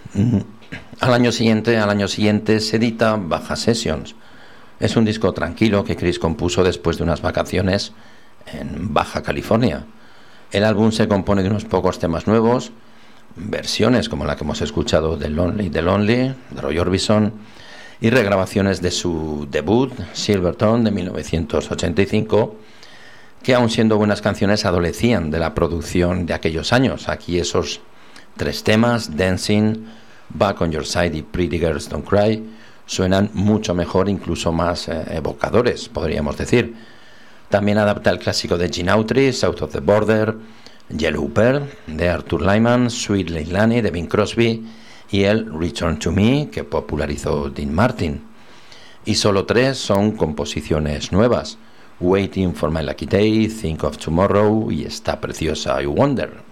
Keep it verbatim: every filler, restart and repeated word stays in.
Al año siguiente, al año siguiente se edita Baja Sessions. Es un disco tranquilo que Chris compuso después de unas vacaciones en Baja California. El álbum se compone de unos pocos temas nuevos, versiones como la que hemos escuchado de Lonely, The Lonely, de Roy Orbison, y regrabaciones de su debut, Silvertone, de mil novecientos ochenta y cinco, que aun siendo buenas canciones adolecían de la producción de aquellos años. Aquí esos tres temas, Dancing, Back on Your Side y Pretty Girls Don't Cry, suenan mucho mejor, incluso más eh, evocadores, podríamos decir. También adapta el clásico de Gene Autry, South of the Border, Yellow Pearl, de Arthur Lyman, Sweet Leilani, de Bing Crosby, y el Return to Me, que popularizó Dean Martin. Y solo tres son composiciones nuevas: Waiting for My Lucky Day, Think of Tomorrow y esta preciosa I Wonder.